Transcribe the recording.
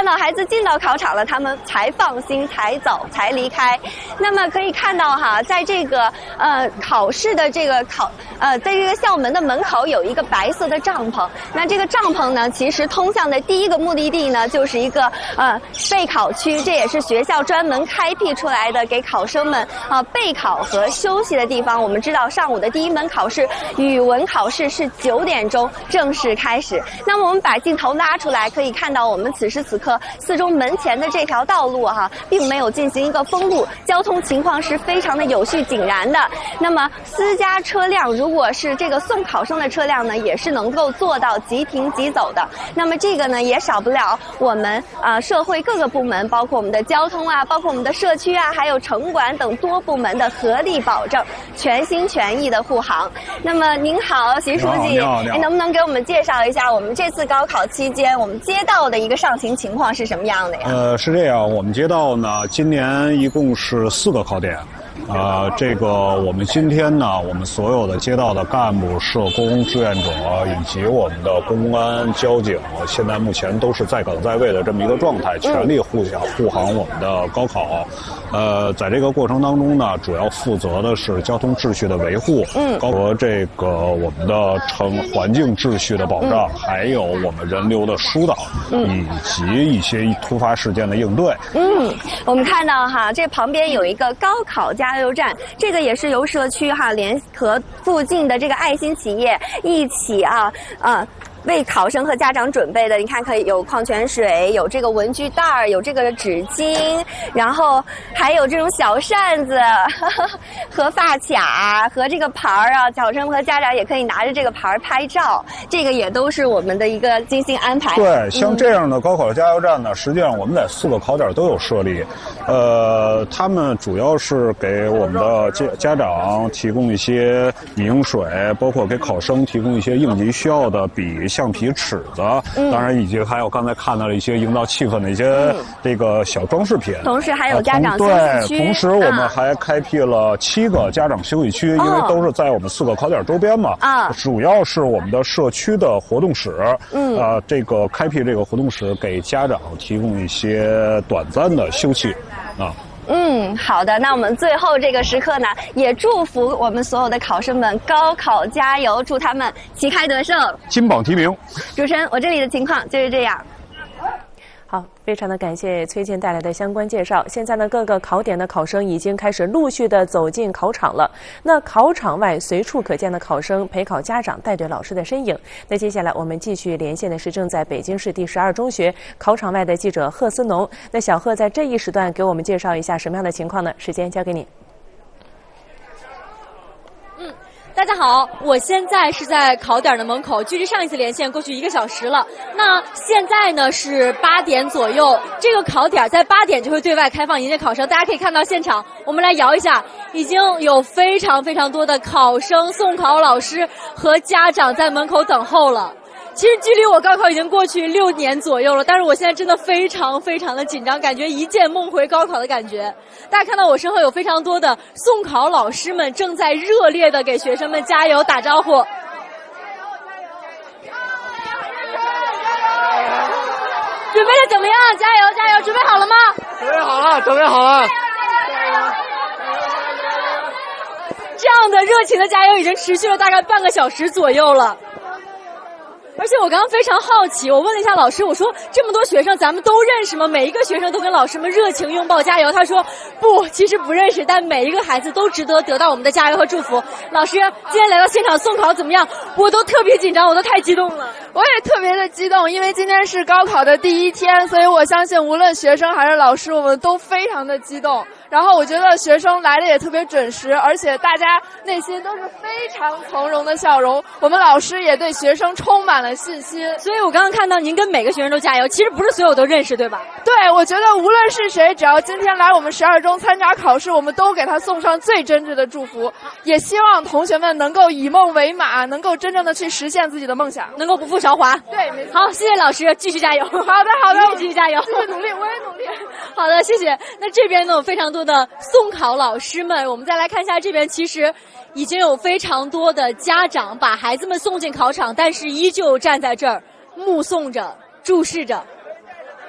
看到孩子进到考场了，他们才放心，才走，才离开。那么可以看到哈，在这个考试的这个在这个校门的门口有一个白色的帐篷。那这个帐篷呢，其实通向的第一个目的地呢，就是一个备考区，这也是学校专门开辟出来的，给考生们备考和休息的地方。我们知道上午的第一门考试语文考试是9点钟正式开始。那么我们把镜头拉出来，可以看到我们此时此刻四中门前的这条道路并没有进行一个封路，交通情况是非常的有序井然的。那么私家车辆如果是这个送考生的车辆呢，也是能够做到即停即走的。那么这个呢，也少不了我们社会各个部门，包括我们的交通包括我们的社区还有城管等多部门的合力保证，全心全意的护航。那么您好，徐书记，能不能给我们介绍一下我们这次高考期间我们街道的一个上行情况是什么样的呀？ 是这样，我们街道呢，今年一共是4个考点。这个我们今天呢，我们所有的街道的干部、社工、志愿者以及我们的公安、交警，现在目前都是在岗在位的这么一个状态，全力护航我们的高考。在这个过程当中呢，主要负责的是交通秩序的维护，和这个我们的环境秩序的保障，还有我们人流的疏导，以及一些突发事件的应对。 我们看到这旁边有一个高考加油站，这个也是由社区联合附近的这个爱心企业一起为考生和家长准备的。你看，可以有矿泉水，有这个文具袋，有这个纸巾，然后还有这种小扇子和发卡和这个牌儿考生和家长也可以拿着这个牌儿拍照，这个也都是我们的一个精心安排。 对，像这样的高考加油站呢，实际上我们在4个考点都有设立。他们主要是给我们的家长提供一些饮用水，包括给考生提供一些应急需要的笔、橡皮、尺子，当然以及还有刚才看到了一些营造气氛的一些这个小装饰品。 同时还有家长休息区。 对，同时我们还开辟了7个家长休息区，因为都是在我们4个考点周边嘛。主要是我们的社区的活动室。这个开辟这个活动室给家长提供一些短暂的休憩。 好的，那我们最后这个时刻呢，也祝福我们所有的考生们高考加油，祝他们旗开得胜， 金榜题名。 主持人，我这里的情况就是这样。 好，非常的感谢崔健带来的相关介绍。现在呢，各个考点的考生已经开始陆续的走进考场了。那考场外随处可见的考生、陪考家长、带队老师的身影。那接下来我们继续连线的是正在北京市第12中学考场外的记者贺思农。那小贺在这一时段给我们介绍一下什么样的情况呢？时间交给你。 大家好，我现在是在考点的门口，距离上一次连线过去1个小时了。那现在呢是8点左右，这个考点在8点就会对外开放迎接考生。大家可以看到现场，我们来摇一下，已经有非常非常多的考生、送考老师和家长在门口等候了。其实距离我高考已经过去6年左右了，但是我现在真的非常非常的紧张，感觉一见梦回高考的感觉。大家看到我身后有非常多的送考老师们正在热烈的给学生们加油打招呼。准备的怎么样？加油加油！准备好了吗？ 准备好了，准备好了。 这样的热情的加油已经持续了大概半个小时左右了。而且我刚刚非常好奇，我问了一下老师，我说这么多学生咱们都认识吗？每一个学生都跟老师们热情拥抱加油。他说不，其实不认识，但每一个孩子都值得得到我们的加油和祝福。老师，今天来到现场送考怎么样？我都特别紧张，我都太激动了。 我也特别的激动，因为今天是高考的第1天，所以我相信无论学生还是老师，我们都非常的激动。然后我觉得学生来的也特别准时，而且大家内心都是非常从容的笑容。我们老师也对学生充满了信心。 所以我刚刚看到您跟每个学生都加油，其实不是所有都认识，对吧？ 对，我觉得无论是谁，只要今天来我们12中参加考试，我们都给他送上最真挚的祝福。也希望同学们能够以梦为马，能够真正的去实现自己的梦想， 能够不负韶华。 对，没错。 好，谢谢老师，继续加油。 好的，好的， 继续加油， 继续努力，我也努力。 好的，谢谢。那这边呢有非常多的送考老师们，我们再来看一下这边，其实已经有非常多的家长把孩子们送进考场，但是依旧站在这儿目送着、注视着。